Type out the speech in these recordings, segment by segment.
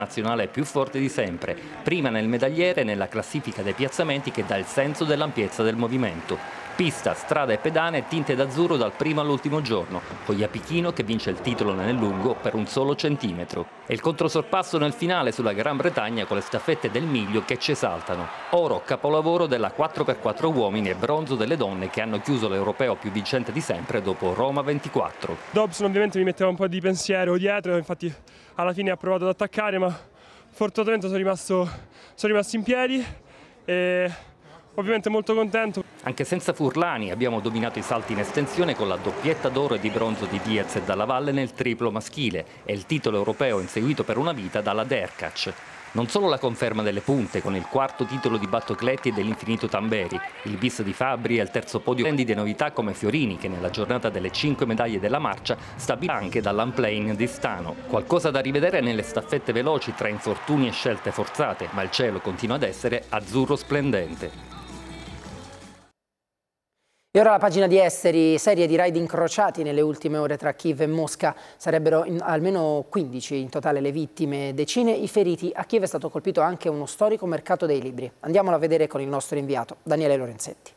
nazionale più forte di sempre, prima nel medagliere e nella classifica dei piazzamenti che dà il senso dell'ampiezza del movimento. Pista, strada e pedane tinte d'azzurro dal primo all'ultimo giorno, con Iapichino che vince il titolo nel lungo per un solo centimetro. E il controsorpasso nel finale sulla Gran Bretagna con le staffette del miglio che ci esaltano. Oro, capolavoro della 4x4 uomini e bronzo delle donne che hanno chiuso l'europeo più vincente di sempre dopo Roma 24. Dobson ovviamente mi metteva un po' di pensiero dietro, infatti alla fine ha provato ad attaccare, ma fortunatamente sono rimasto in piedi e ovviamente molto contento. Anche senza Furlani abbiamo dominato i salti in estensione con la doppietta d'oro e di bronzo di Diaz e Dalla Valle nel triplo maschile e il titolo europeo inseguito per una vita dalla Derkach. Non solo la conferma delle punte con il quarto titolo di Battocletti e dell'infinito Tamberi, il bis di Fabri e il terzo podio, splendide novità come Fiorini che nella giornata delle 5 medaglie della marcia stabilì anche dall'unplane di Stano. Qualcosa da rivedere nelle staffette veloci tra infortuni e scelte forzate, ma il cielo continua ad essere azzurro splendente. E ora la pagina di esteri, serie di raid incrociati nelle ultime ore tra Kiev e Mosca. Sarebbero almeno 15 in totale le vittime, decine i feriti. A Kiev è stato colpito anche uno storico mercato dei libri. Andiamolo a vedere con il nostro inviato, Daniele Lorenzetti.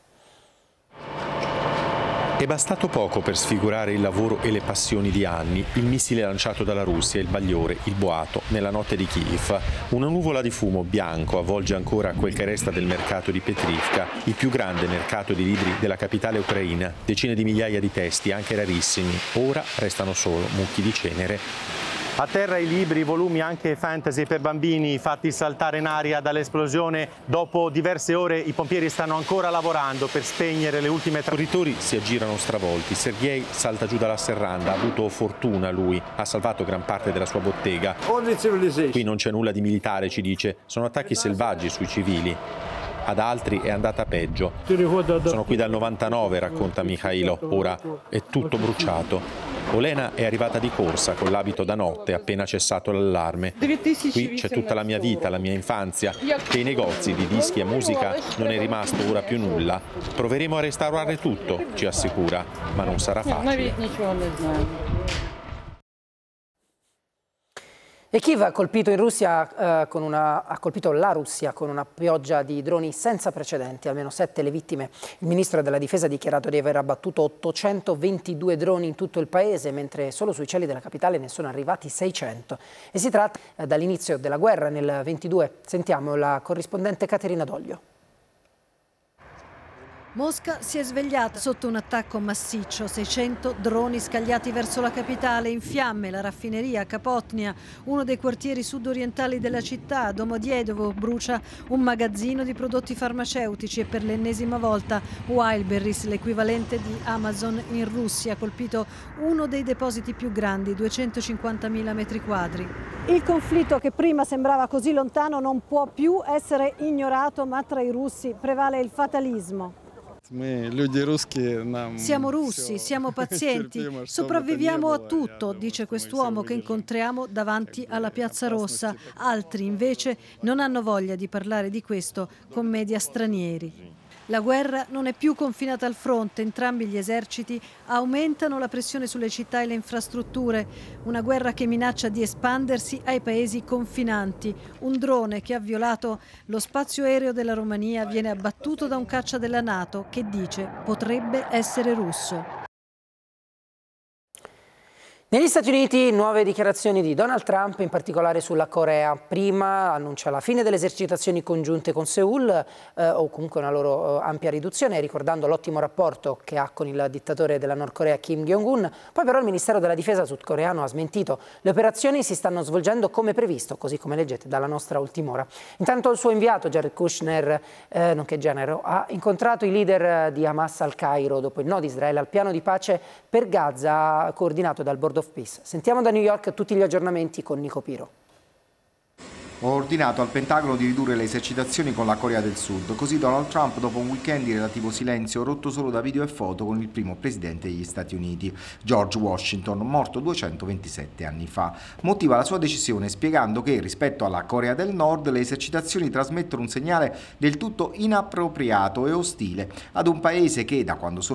È bastato poco per sfigurare il lavoro e le passioni di anni, il missile lanciato dalla Russia, il bagliore, il boato, nella notte di Kiev. Una nuvola di fumo bianco avvolge ancora quel che resta del mercato di Petrivka, il più grande mercato di libri della capitale ucraina. Decine di migliaia di testi, anche rarissimi. Ora restano solo mucchi di cenere. A terra i libri, volumi anche fantasy per bambini fatti saltare in aria dall'esplosione. Dopo diverse ore i pompieri stanno ancora lavorando per spegnere le ultime I corritori si aggirano stravolti. Sergei salta giù dalla serranda, ha avuto fortuna lui, ha salvato gran parte della sua bottega. Qui non c'è nulla di militare, ci dice, sono attacchi selvaggi sui civili. Ad altri è andata peggio. Sono qui dal 99, racconta Mikhailo, ora è tutto bruciato. Olena è arrivata di corsa con l'abito da notte appena cessato l'allarme. Qui c'è tutta la mia vita, la mia infanzia. Dei negozi di dischi e musica non è rimasto ora più nulla. Proveremo a restaurare tutto, ci assicura, ma non sarà facile. E Kiev ha colpito la Russia con una pioggia di droni senza precedenti, almeno 7 le vittime. Il ministro della difesa ha dichiarato di aver abbattuto 822 droni in tutto il paese, mentre solo sui cieli della capitale ne sono arrivati 600. E si tratta dall'inizio della guerra nel 22. Sentiamo la corrispondente Caterina Doglio. Mosca si è svegliata sotto un attacco massiccio, 600 droni scagliati verso la capitale, in fiamme la raffineria Kapotnia, uno dei quartieri sudorientali della città. Domodiedovo brucia un magazzino di prodotti farmaceutici e per l'ennesima volta Wildberries, l'equivalente di Amazon in Russia, ha colpito uno dei depositi più grandi, 250.000 metri quadri. Il conflitto che prima sembrava così lontano non può più essere ignorato, ma tra i russi prevale il fatalismo. Siamo russi, siamo pazienti, sopravviviamo a tutto, dice quest'uomo che incontriamo davanti alla Piazza Rossa. Altri invece non hanno voglia di parlare di questo con media stranieri. La guerra non è più confinata al fronte, entrambi gli eserciti aumentano la pressione sulle città e le infrastrutture. Una guerra che minaccia di espandersi ai paesi confinanti. Un drone che ha violato lo spazio aereo della Romania viene abbattuto da un caccia della NATO che dice potrebbe essere russo. Negli Stati Uniti nuove dichiarazioni di Donald Trump, in particolare sulla Corea. Prima annuncia la fine delle esercitazioni congiunte con Seoul o comunque una loro ampia riduzione, ricordando l'ottimo rapporto che ha con il dittatore della Nord Corea Kim Jong-un. Poi però il Ministero della Difesa sudcoreano ha smentito. Le operazioni si stanno svolgendo come previsto, così come leggete dalla nostra Ultim'ora. Intanto il suo inviato Jared Kushner, nonché Genero, ha incontrato i leader di Hamas al Cairo dopo il no di Israele al piano di pace per Gaza coordinato dal Board of Peace. Sentiamo da New York tutti gli aggiornamenti con Nico Piro. Ho ordinato al Pentagono di ridurre le esercitazioni con la Corea del Sud, così Donald Trump, dopo un weekend di relativo silenzio rotto solo da video e foto con il primo presidente degli Stati Uniti, George Washington, morto 227 anni fa. Motiva la sua decisione spiegando che rispetto alla Corea del Nord le esercitazioni trasmettono un segnale del tutto inappropriato e ostile ad un paese che, da quando solo